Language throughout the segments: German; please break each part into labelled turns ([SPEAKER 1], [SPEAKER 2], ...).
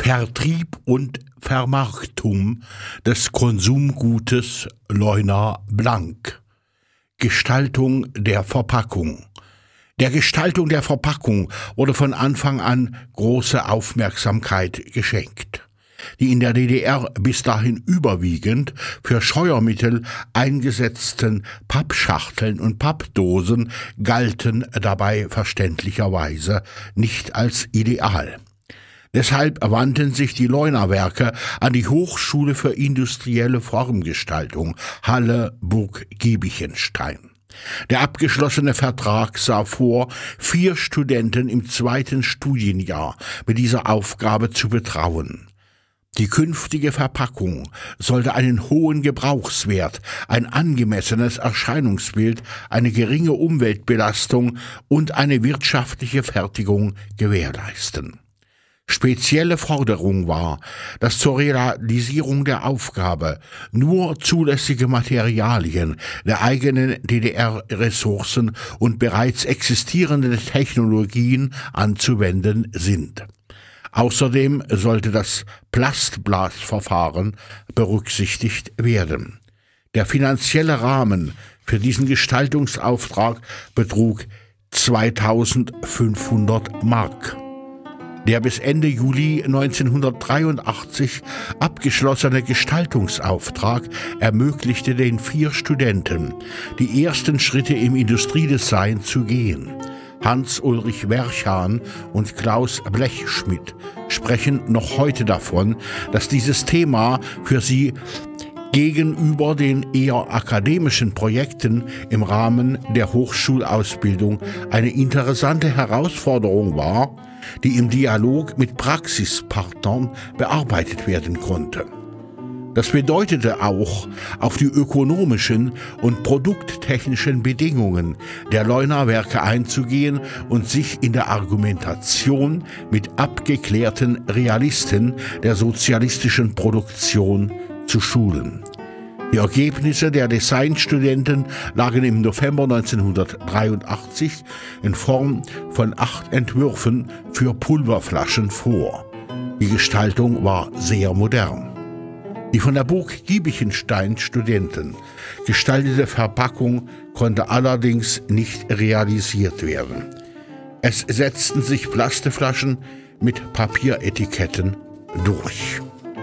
[SPEAKER 1] Vertrieb und Vermarktung des Konsumgutes Leuna Blank. Gestaltung der Verpackung. Der Gestaltung der Verpackung wurde von Anfang an große Aufmerksamkeit geschenkt. Die in der DDR bis dahin überwiegend für Scheuermittel eingesetzten Pappschachteln und Pappdosen galten dabei verständlicherweise nicht als ideal. Deshalb wandten sich die Leuna-Werke an die Hochschule für industrielle Formgestaltung Halle Burg-Giebichenstein. Der abgeschlossene Vertrag sah vor, 4 Studenten im 2. Studienjahr mit dieser Aufgabe zu betrauen. Die künftige Verpackung sollte einen hohen Gebrauchswert, ein angemessenes Erscheinungsbild, eine geringe Umweltbelastung und eine wirtschaftliche Fertigung gewährleisten. Spezielle Forderung war, dass zur Realisierung der Aufgabe nur zulässige Materialien der eigenen DDR-Ressourcen und bereits existierende Technologien anzuwenden sind. Außerdem sollte das Plastblasverfahren berücksichtigt werden. Der finanzielle Rahmen für diesen Gestaltungsauftrag betrug 2.500 Mark. Der bis Ende Juli 1983 abgeschlossene Gestaltungsauftrag ermöglichte den 4 Studenten, die ersten Schritte im Industriedesign zu gehen. Hans-Ulrich Werchan und Klaus Blechschmidt sprechen noch heute davon, dass dieses Thema für sie gegenüber den eher akademischen Projekten im Rahmen der Hochschulausbildung eine interessante Herausforderung war, die im Dialog mit Praxispartnern bearbeitet werden konnte. Das bedeutete auch, auf die ökonomischen und produkttechnischen Bedingungen der Leuna-Werke einzugehen und sich in der Argumentation mit abgeklärten Realisten der sozialistischen Produktion zu schulen. Die Ergebnisse der Designstudenten lagen im November 1983 in Form von 8 Entwürfen für Pulverflaschen vor. Die Gestaltung war sehr modern. Die von der Burg Giebichenstein Studenten gestaltete Verpackung konnte allerdings nicht realisiert werden. Es setzten sich Plasteflaschen mit Papieretiketten durch.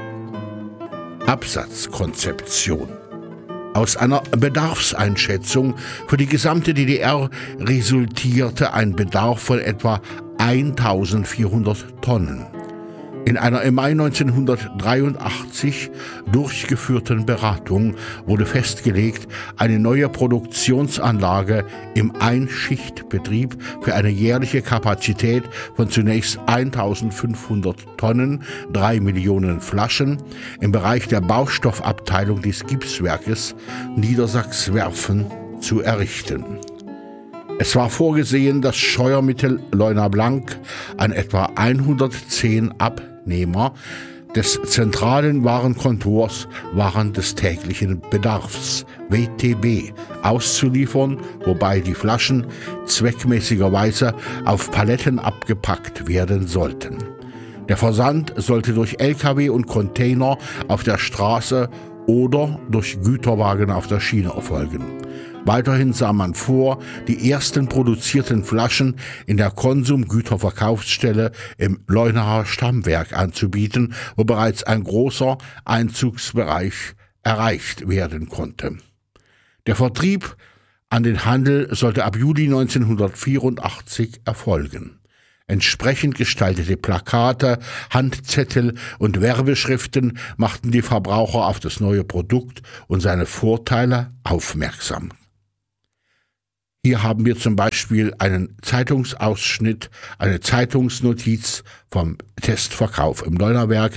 [SPEAKER 1] Absatzkonzeption. Aus einer Bedarfseinschätzung für die gesamte DDR resultierte ein Bedarf von etwa 1.400 Tonnen. In einer im Mai 1983 durchgeführten Beratung wurde festgelegt, eine neue Produktionsanlage im Einschichtbetrieb für eine jährliche Kapazität von zunächst 1.500 Tonnen, 3 Millionen Flaschen, im Bereich der Baustoffabteilung des Gipswerkes Niedersachs-Werfen zu errichten. Es war vorgesehen, das Scheuermittel Leuna Blank an etwa 110 Abnehmer des zentralen Warenkontors Waren des täglichen Bedarfs (WTB) auszuliefern, wobei die Flaschen zweckmäßigerweise auf Paletten abgepackt werden sollten. Der Versand sollte durch Lkw und Container auf der Straße oder durch Güterwagen auf der Schiene erfolgen. Weiterhin sah man vor, die ersten produzierten Flaschen in der Konsum-Güterverkaufsstelle im Leunaer Stammwerk anzubieten, wo bereits ein großer Einzugsbereich erreicht werden konnte. Der Vertrieb an den Handel sollte ab Juli 1984 erfolgen. Entsprechend gestaltete Plakate, Handzettel und Werbeschriften machten die Verbraucher auf das neue Produkt und seine Vorteile aufmerksam. Hier haben wir zum Beispiel einen Zeitungsausschnitt, eine Zeitungsnotiz vom Testverkauf im Leunawerk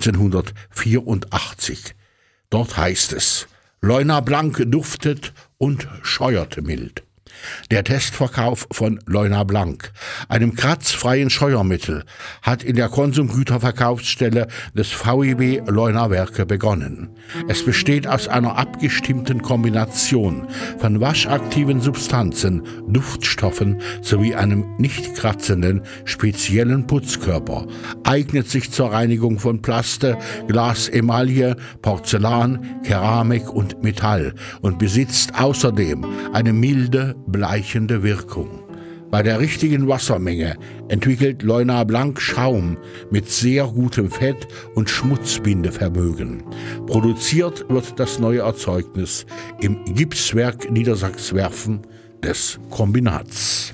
[SPEAKER 1] 1984. Dort heißt es: Leuna Blank duftet und scheuerte mild. Der Testverkauf von Leuna Blanc, einem kratzfreien Scheuermittel, hat in der Konsumgüterverkaufsstelle des VEB Leuna Werke begonnen. Es besteht aus einer abgestimmten Kombination von waschaktiven Substanzen, Duftstoffen sowie einem nicht kratzenden, speziellen Putzkörper, eignet sich zur Reinigung von Plaste, Glas, Emaille, Porzellan, Keramik und Metall und besitzt außerdem eine milde, bleichende Wirkung. Bei der richtigen Wassermenge entwickelt Leuna Blanc Schaum mit sehr gutem Fett- und Schmutzbindevermögen. Produziert wird das neue Erzeugnis im Gipswerk Niedersachswerfen des Kombinats.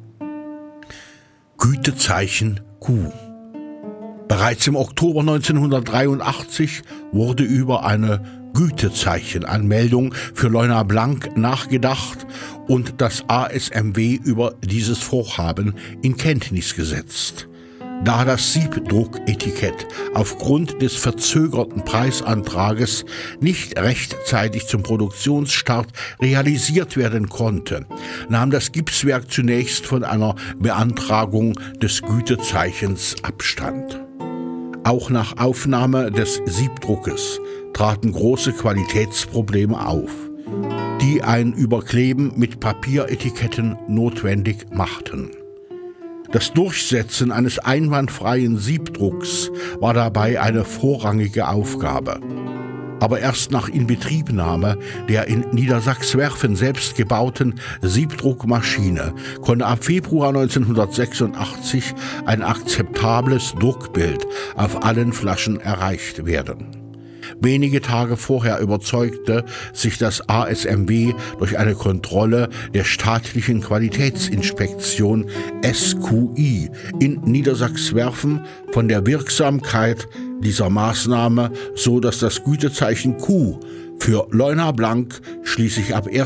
[SPEAKER 1] Gütezeichen Q. Bereits im Oktober 1983 wurde über eine Gütezeichenanmeldung für Leuna Blanc nachgedacht und das ASMW über dieses Vorhaben in Kenntnis gesetzt. Da das Siebdrucketikett aufgrund des verzögerten Preisantrages nicht rechtzeitig zum Produktionsstart realisiert werden konnte, nahm das Gipswerk zunächst von einer Beantragung des Gütezeichens Abstand. Auch nach Aufnahme des Siebdruckes traten große Qualitätsprobleme auf, die ein Überkleben mit Papieretiketten notwendig machten. Das Durchsetzen eines einwandfreien Siebdrucks war dabei eine vorrangige Aufgabe. Aber erst nach Inbetriebnahme der in Niedersachswerfen selbst gebauten Siebdruckmaschine konnte ab Februar 1986 ein akzeptables Druckbild auf allen Flaschen erreicht werden. Wenige Tage vorher überzeugte sich das ASMW durch eine Kontrolle der staatlichen Qualitätsinspektion SQI in Niedersachswerfen von der Wirksamkeit dieser Maßnahme, so dass das Gütezeichen Q für Leuna Blanc schließlich ab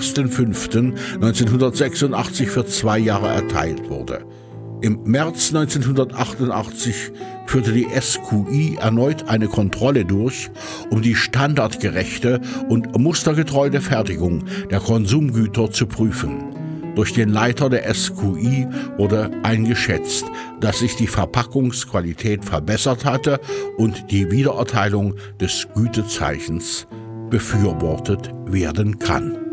[SPEAKER 1] 1.5.1986 für 2 Jahre erteilt wurde. Im März 1988 führte die SQI erneut eine Kontrolle durch, um die standardgerechte und mustergetreue Fertigung der Konsumgüter zu prüfen. Durch den Leiter der SQI wurde eingeschätzt, dass sich die Verpackungsqualität verbessert hatte und die Wiedererteilung des Gütezeichens befürwortet werden kann.